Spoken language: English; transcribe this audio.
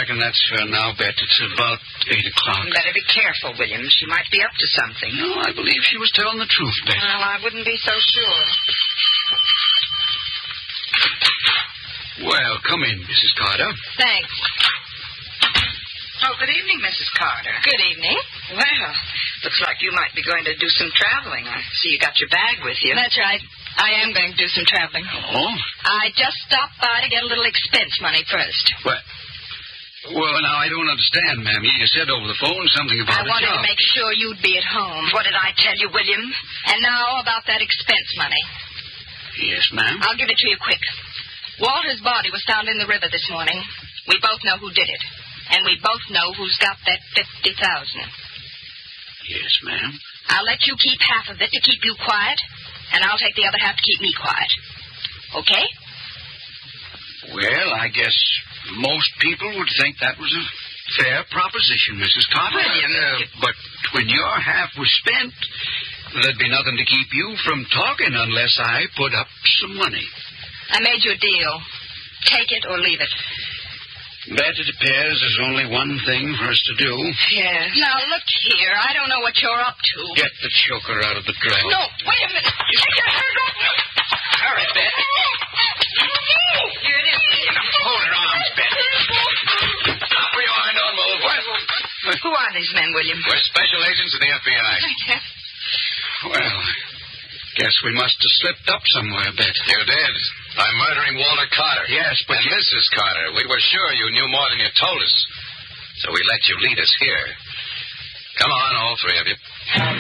reckon that's fair now, Bet. It's about 8 o'clock. You better be careful, William. She might be up to something. No, I believe she was telling the truth, Bet. Well, I wouldn't be so sure. Well, come in, Mrs. Carter. Thanks. Oh, good evening, Mrs. Carter. Good evening. Well, looks like you might be going to do some traveling. I see you got your bag with you. That's right. I am going to do some traveling. Oh? I just stopped by to get a little expense money first. Well, now, I don't understand, ma'am. You said over the phone something about I wanted a job. to make sure you'd be at home. What did I tell you, William? And now about that expense money. Yes, ma'am. I'll give it to you quick. Walter's body was found in the river this morning. We both know who did it. And we both know who's got that $50,000. Yes, ma'am. I'll let you keep half of it to keep you quiet, and I'll take the other half to keep me quiet. Okay? Well, I guess most people would think that was a fair proposition, Mrs. Carter. William. But when your half was spent, there'd be nothing to keep you from talking unless I put up some money. I made you a deal. Take it or leave it. Bet it appears there's only one thing for us to do. Yes. Now, look here. I don't know what you're up to. Get the choker out of the drawer. No, wait a minute. Take your hand off me. Hurry, Bet. Here it is, William. Hold her arms, Bet. Stop where you are and don't move. Who are these men, William? We're special agents of the FBI. Well, guess we must have slipped up somewhere, Bet. You did. By murdering Walter Carter. Yes, but And Mrs. Carter, we were sure you knew more than you told us. So we let you lead us here. Come on, all three of you.